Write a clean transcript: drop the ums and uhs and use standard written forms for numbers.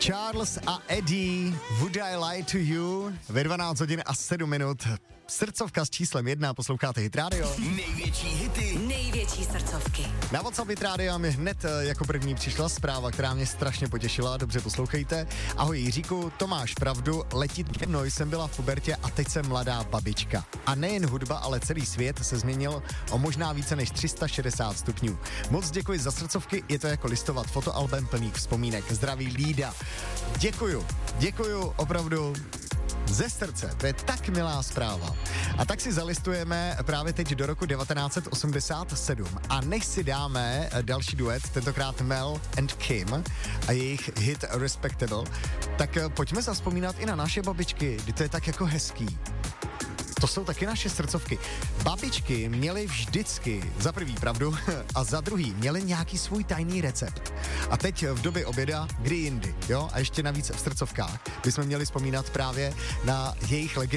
Charles a Eddie, Would I Lie to You, ve 12 hodin a 7 minut. Srdcovka s číslem 1, posloucháte Hit Radio. Největší hity, největší srdcovky. Na WhatsApp Hit Radio mi hned jako první přišla zpráva, která mě strašně potěšila, dobře poslouchejte. Ahoj Jiříku, to máš pravdu, letit mnou jsem byla v pubertě a teď jsem mladá babička. A nejen hudba, ale celý svět se změnil o možná více než 360 stupňů. Moc děkuji za srdcovky, je to jako listovat fotoalbum plných vzpomínek. Zdraví Lída. Děkuju opravdu ze srdce, to je tak milá zpráva. A tak si zalistujeme právě teď do roku 1987 a než si dáme další duet, tentokrát Mel and Kim a jejich hit Respectable, tak pojďme zavzpomínat i na naše babičky, kdy to je tak jako hezký. To jsou taky naše srdcovky. Babičky měly vždycky za prvý pravdu a za druhý měly nějaký svůj tajný recept. A teď v době oběda, kdy jindy, jo? A ještě navíc v srdcovkách bychom měli vzpomínat právě na jejich legendy.